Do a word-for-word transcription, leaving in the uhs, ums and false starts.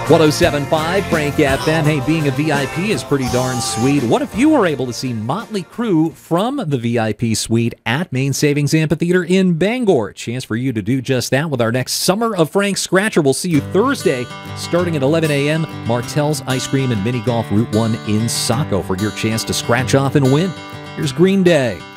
one oh seven point five Frank F M. Hey, being a V I P is pretty darn sweet. What if you were able to see Motley Crue from the V I P suite at Main Savings Amphitheater in Bangor? Chance for you to do just that with our next Summer of Frank Scratcher. We'll see you Thursday starting at eleven a.m. Martell's Ice Cream and Mini Golf Route one in Saco for your chance to scratch off and win. Here's Green Day.